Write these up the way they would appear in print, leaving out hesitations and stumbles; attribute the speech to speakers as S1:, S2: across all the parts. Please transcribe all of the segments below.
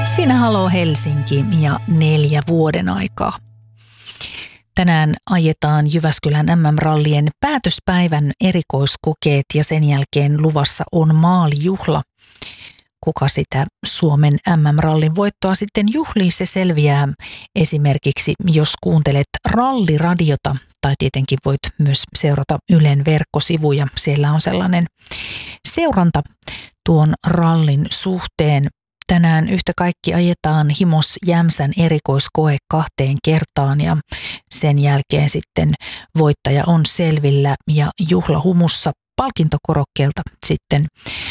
S1: Siinä Halo Helsinki ja 4 vuoden aikaa. Tänään ajetaan Jyväskylän MM-rallien päätöspäivän erikoiskokeet ja sen jälkeen luvassa on maalijuhla. Kuka sitä Suomen MM-rallin voittoa sitten juhlii, se selviää esimerkiksi, jos kuuntelet ralliradiota, tai tietenkin voit myös seurata Ylen verkkosivuja. Siellä on sellainen seuranta tuon rallin suhteen. Tänään yhtä kaikki ajetaan Himos Jämsän erikoiskoe 2 kertaan ja sen jälkeen sitten voittaja on selvillä ja juhlahumussa palkintokorokkeelta sitten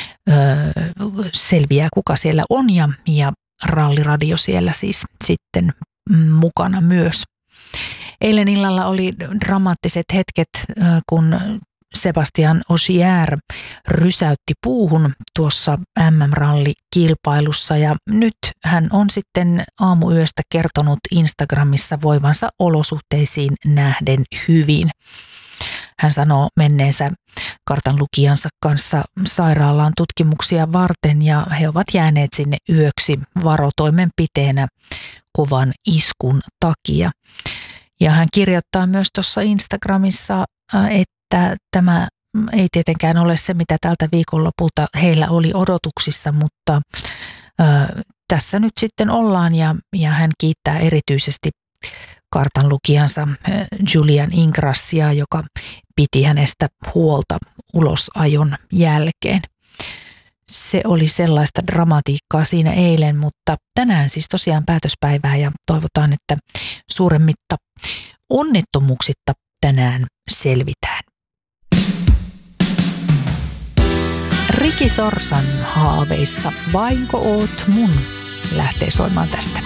S1: selviää, kuka siellä on ja ralliradio siellä siis sitten mukana myös. Eilen illalla oli dramaattiset hetket, kun Sebastian Ogier rysäytti puuhun tuossa MM-rallikilpailussa ja nyt hän on sitten aamuyöstä kertonut Instagramissa voivansa olosuhteisiin nähden hyvin. Hän sanoo menneensä kartanlukijansa kanssa sairaalaan tutkimuksia varten ja he ovat jääneet sinne yöksi varotoimenpiteenä kovan iskun takia. Ja hän kirjoittaa myös tuossa Instagramissa, että tämä ei tietenkään ole se, mitä tältä viikonlopulta heillä oli odotuksissa, mutta tässä nyt sitten ollaan ja hän kiittää erityisesti kartanlukijansa Julian Ingrassia, joka piti hänestä huolta ulosajon jälkeen. Se oli sellaista dramatiikkaa siinä eilen, mutta tänään siis tosiaan päätöspäivää ja toivotaan, että suuremmitta onnettomuuksitta tänään selvitään. Ricky Sorsan haaveissa Vainko oot mun lähtee soimaan tästä.